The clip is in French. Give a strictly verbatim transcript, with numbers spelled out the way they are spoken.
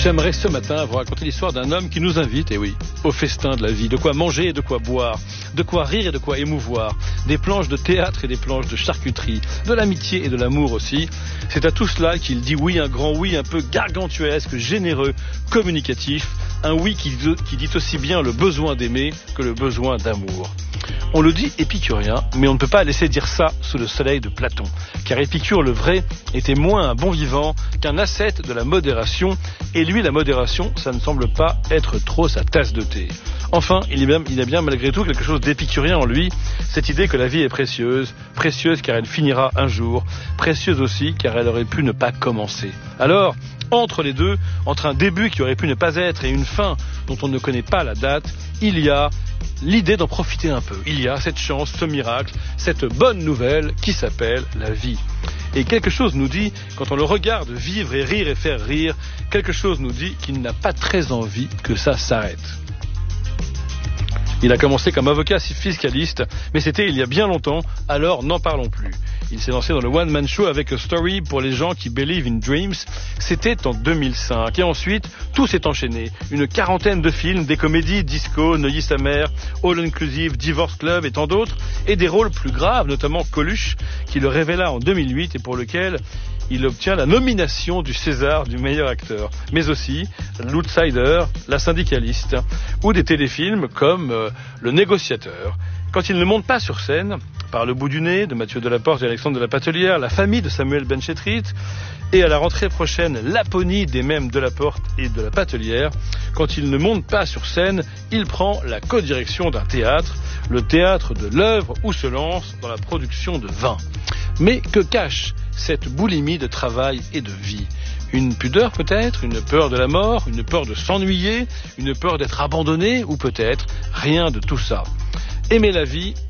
J'aimerais ce matin vous raconter l'histoire d'un homme qui nous invite, et oui, au festin de la vie. De quoi manger et de quoi boire, de quoi rire et de quoi émouvoir, des planches de théâtre et des planches de charcuterie, de l'amitié et de l'amour aussi. C'est à tout cela qu'il dit oui, un grand oui, un peu gargantuesque, généreux, communicatif, un oui qui, qui dit aussi bien le besoin d'aimer que le besoin d'amour. On le dit épicurien, mais on ne peut pas laisser dire ça sous le soleil de Platon. Car Épicure, le vrai, était moins un bon vivant qu'un ascète de la modération. Et lui, la modération, ça ne semble pas être trop sa tasse de thé. Enfin, il y a bien, il y a bien malgré tout quelque chose d'épicurien en lui, cette idée que la vie est précieuse, précieuse car elle finira un jour, précieuse aussi car elle aurait pu ne pas commencer. Alors, entre les deux, entre un début qui aurait pu ne pas être et une fin dont on ne connaît pas la date, il y a l'idée d'en profiter un peu. Il y a cette chance, ce miracle, cette bonne nouvelle qui s'appelle la vie. Et quelque chose nous dit, quand on le regarde vivre et rire et faire rire, quelque chose nous dit qu'il n'a pas très envie que ça s'arrête. Il a commencé comme avocat fiscaliste, mais c'était il y a bien longtemps, alors n'en parlons plus. Il s'est lancé dans le one-man show avec A Story pour les gens qui believe in dreams. C'était en deux mille cinq. Et ensuite, tout s'est enchaîné. Une quarantaine de films, des comédies, Disco, Neuilly sa mère, All Inclusive, Divorce Club et tant d'autres. Et des rôles plus graves, notamment Coluche, qui le révéla en deux mille huit et pour lequel il obtient la nomination du César du meilleur acteur. Mais aussi L'Outsider, La syndicaliste, ou des téléfilms comme euh, Le négociateur. Quand il ne monte pas sur scène, par le bout du nez de Mathieu Delaporte et Alexandre de la Patelière, La famille de Samuel Benchetrit, et à la rentrée prochaine, Laponie des mêmes Delaporte et de la Patelière, quand il ne monte pas sur scène, il prend la codirection d'un théâtre, le théâtre de l'œuvre où se lance dans la production de vin. Mais que cache cette boulimie de travail et de vie? Une pudeur peut-être, une peur de la mort, une peur de s'ennuyer, une peur d'être abandonné, ou peut-être rien de tout ça. Aimer la vie